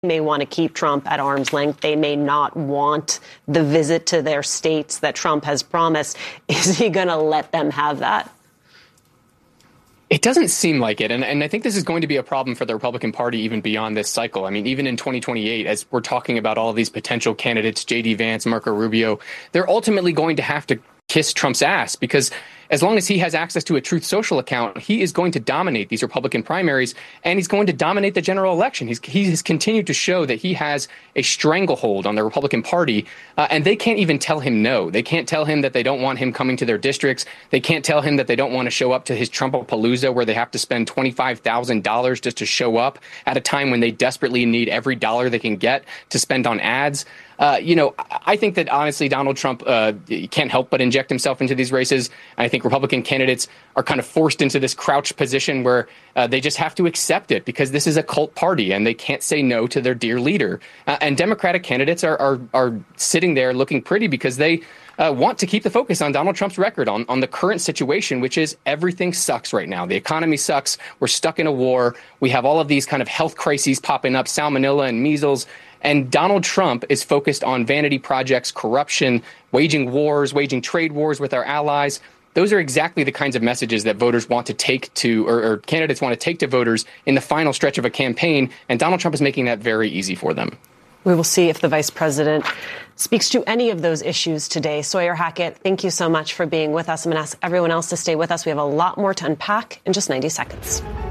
may want to keep Trump at arm's length. They may not want the visit to their states that Trump has promised. Is he going to let them have that? It doesn't seem like it. And I think this is going to be a problem for the Republican Party even beyond this cycle. I mean, even in 2028, as we're talking about all of these potential candidates, J.D. Vance, Marco Rubio, they're ultimately going to have to kiss Trump's ass, because as long as he has access to a Truth Social account, he is going to dominate these Republican primaries, and he's going to dominate the general election. He has continued to show that he has a stranglehold on the Republican Party, and they can't even tell him no. They can't tell him that they don't want him coming to their districts. They can't tell him that they don't want to show up to his Trumpapalooza, where they have to spend $25,000 just to show up at a time when they desperately need every dollar they can get to spend on ads. I think that, honestly, Donald Trump can't help but inject himself into these races. And I think Republican candidates are kind of forced into this crouched position where they just have to accept it, because this is a cult party and they can't say no to their dear leader. And Democratic candidates are sitting there looking pretty because they want to keep the focus on Donald Trump's record, on the current situation, which is everything sucks right now. The economy sucks. We're stuck in a war. We have all of these kind of health crises popping up, salmonella and measles. And Donald Trump is focused on vanity projects, corruption, waging wars, waging trade wars with our allies. Those are exactly the kinds of messages that voters want to take to, or candidates want to take to voters in the final stretch of a campaign. And Donald Trump is making that very easy for them. We will see if the vice president speaks to any of those issues today. Sawyer Hackett, thank you so much for being with us. I'm going to ask everyone else to stay with us. We have a lot more to unpack in just 90 seconds.